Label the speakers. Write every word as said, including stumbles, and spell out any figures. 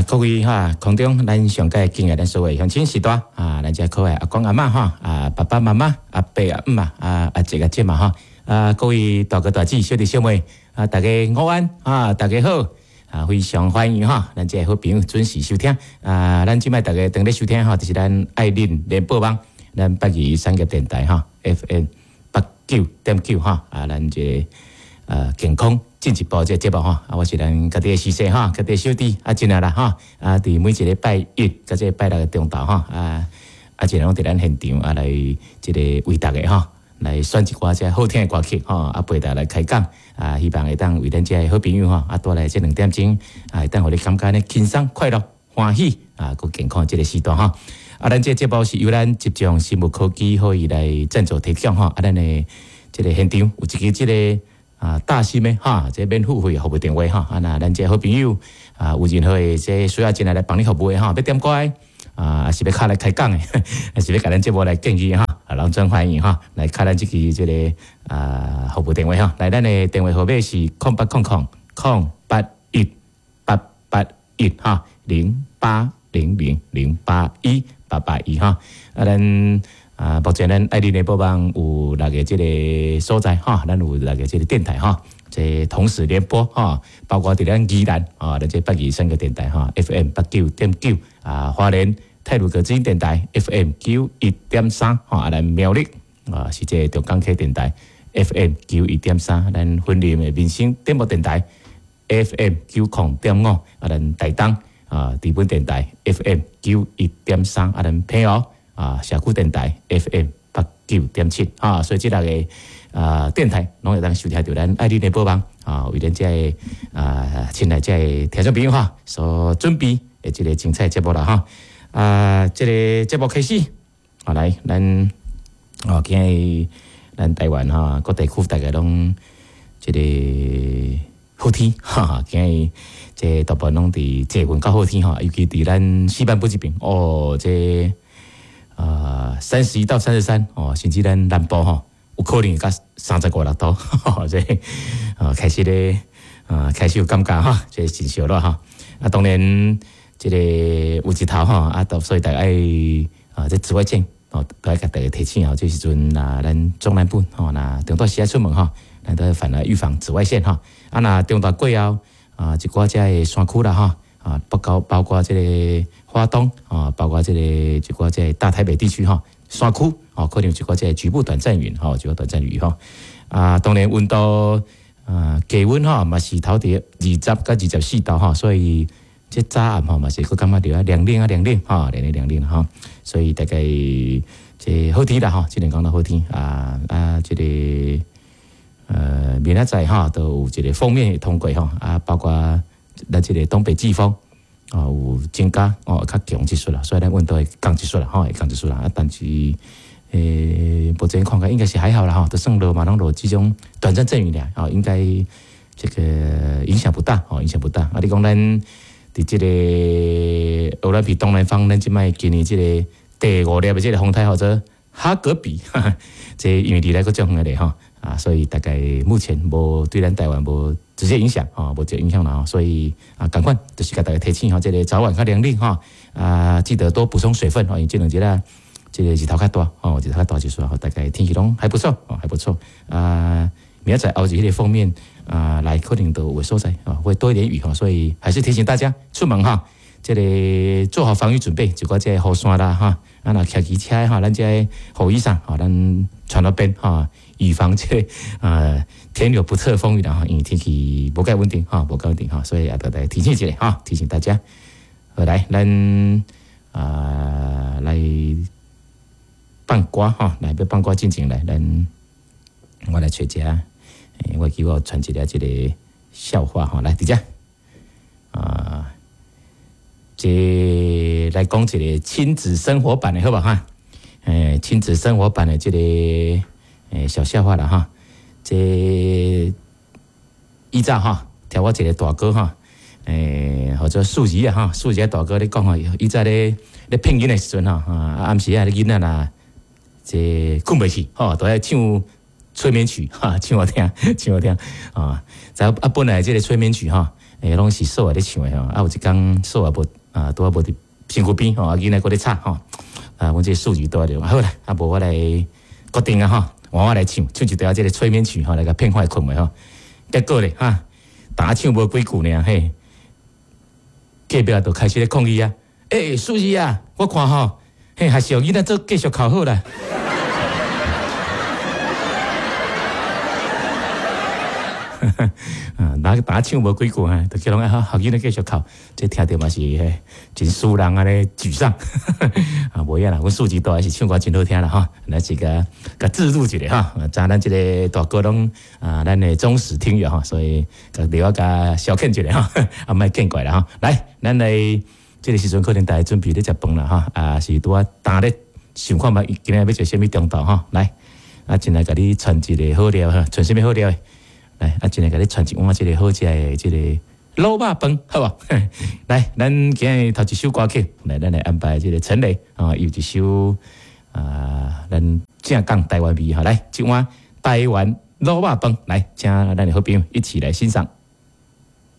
Speaker 1: 各位哈，空中咱上届敬爱咱所有乡亲时代啊，咱遮可爱阿公阿嬷哈啊，爸爸妈妈阿伯阿姆啊啊阿姐阿姐嘛哈啊，各位大哥大姐小弟小妹啊，大家午安啊，大家好啊，非常欢迎哈，咱遮好朋友准时收听啊，咱即摆大家等咧收听哈，就是咱爱恁联播网，咱北宜产业电台哈 ，F M 八九点九哈啊，咱这呃健康。进一步这节目哈，啊，我是咱家己的师兄哈，家己的小弟啊，进来啦哈，啊，伫每一个礼拜一，甲这拜六的中昼哈，啊，啊，尽量伫咱现场啊来，即个为大家哈，来选一寡这好听的歌曲哈，啊，陪大家来开讲，啊，希望会当为咱这好朋友哈，啊，带来这两点钟，啊，会当互你感觉呢轻松快乐欢喜啊，佮健康这个时段哈，啊，咱这节目是由咱集中生物科技可以来赞助提供哈，啊，咱的这个现场有一个这个。啊，大心的哈，这免付费服务电话哈，啊那咱这好朋友啊，有任何的这需要进来来帮你服务的哈，要点歌啊，还是要卡来开讲的，还是要甲咱节目来建议哈，啊，隆重欢迎哈，来卡咱这个这个啊服务电话哈，来咱的电话号码是空八空空空八一八八一哈，零八零零零八一八八一哈，啊咱。啊，目前咱爱恁的播网有六个这个所在哈，咱有六个这个电台哈，这同时联播哈，包括伫咱宜兰啊，咱这北宜三个电台哈 ，F M 八九点九啊，花莲太鲁阁之音电台 F M 九一点三哈，啊，咱苗栗啊是这中港溪电台 F M 九一点三，咱云林的民生电波电台 F M 九零点五，啊，咱台东啊地本电台 F M 九一点三，啊，咱平湖。啊，社区电台 F M 八九点七啊，所以这六个啊电台拢会当收听到咱爱恁的播放啊，为咱这啊亲爱这听众朋友哈所准备的这个精彩节目啦哈啊，这个节目开始啊，来咱啊，今日咱台湾哈各地区大家拢这个好天哈，今日这大部分拢伫这份较好天哈，尤其伫咱西半部这边哦这。啊，三十一到三十三哦，甚至咱南部吼，有可能甲三十五六度，这啊开始咧啊开始有感觉哈，这真烧热哈。啊，当然这个有一头哈，啊，所以大家爱啊这紫外线哦，都要甲大家提醒哦，这时阵啊，咱中南部哦，那中大时啊出门哈，咱都要反而预防紫外线哈。啊，那中大过后啊，一寡遮的山区啦哈。啊，包括包括这个花东啊，包括这个一寡这大台北地区哈，山区啊，可能有一寡这局部短暂云哈，一寡短暂雨哈。啊，当然温度啊，低温哈嘛是头伫二十到二十四度哈，所以这早暗哈嘛是佫感觉着啊凉冷啊凉冷哈，凉冷凉冷哈。所以大概这好天啦哈，今年讲到好天啊啊，这个呃明仔载哈都有一个封面通过哈啊，包括。咱这个东北季风啊，有增加哦，较强一chút啦，所以咱温度会降一chút啦，吼，会降一chút啦。啊，但是诶，目前看起来应该是还好啦，哈，都算落嘛，拢落这种短暂阵雨俩，啊，应该这个影响不大，哦，影响不大。啊，你讲咱伫这个欧拉比东南方，咱即摆今年这个第五粒的这个风台或者哈格比，哈哈这因为离来个种远的哈。啊，所以大概目前无对咱台湾无直接影响啊，无直接影响啦，所以啊，赶快就是甲大家提醒哈，这个早晚较凉冷哈，啊，记得多补充水分哦，因为这两日啦，这个日头较大哦，日头较大就是说，大概天气拢还不错哦，还不错啊。明仔载后日迄个封面啊，来可能都有所在啊，会多一点雨哈，所以还是提醒大家出门哈，这个做好防御准备，就讲这雨伞啦哈，啊那骑机车哈，咱这雨衣裳哈，咱穿到边哈。预防这呃天有不测风雨的哈，因为天气不够稳定哈，不够稳定哈，所以啊，大家提醒一下哈，提醒大家。好来，咱啊来放歌哈，来要放歌进前来，咱我来找一下，我叫我传一个这个笑话哈，来，伫遮啊，这来讲一个亲子生活版的好不好哈？诶，亲子生活版的这个。诶，小笑话啦哈，这依照哈，听我一个大哥哈，诶，或者数字啊哈，数字大哥咧讲哈，依照咧咧拼音的时阵哈，啊暗时啊咧囡仔啦，这困袂去吼，都要唱催眠曲哈，唱我听，唱我听啊。在啊本来这个催眠曲哈， 诶，拢是数啊咧唱诶吼，啊有一工数啊无啊，拄啊无伫身躯边吼，啊囡仔搁咧吵吼，啊，阮这数据多着，好啦，啊无我来决定啊吼，换我来唱，唱一条即个催眠曲吼，来甲骗快困诶吼。结果咧哈，打唱无几句呢，嘿，隔壁就开始咧抗议啊，诶、欸，数字啊，我看吼，嘿，还是让囡仔做继续考好啦。啊，哪打唱无几句哈，就叫人啊，学囡仔继续考，这听着嘛是嘿，真使人安尼沮丧。啊，无影啦，阮数字大还是唱歌真好听啦哈，来这个甲自入一下哈，咱咱这个大哥拢啊，咱的忠实听友哈，所以甲了甲小劝一下哈，啊，莫见怪啦哈。来，咱来这个时阵可能大家准备咧食饭啦哈，啊是拄啊打咧想看嘛，今日要做啥物中道哈，来，啊，进来甲你传一个好料哈，传啥物好料诶？来，啊，今日甲你传一碗即个好食诶，即个卤肉饭，好无？来，咱今日头一首歌曲，来，咱来安排即个陈雷啊，有一首啊，咱正港台湾味哈，来，一碗台湾卤肉饭，来，请咱的好朋友一起来欣赏。